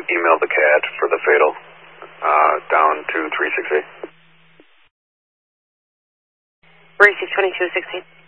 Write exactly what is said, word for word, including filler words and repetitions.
email the C A D for the fatal uh, down to three six eight. three six twenty-two sixteen.